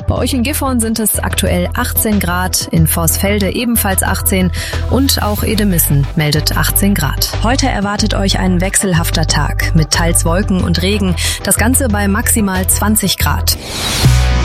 Bei euch in Gifhorn sind es aktuell 18 Grad, in Vorsfelde ebenfalls 18 und auch Edemissen meldet 18 Grad. Heute erwartet euch ein wechselhafter Tag mit teils Wolken und Regen, das Ganze bei maximal 20 Grad.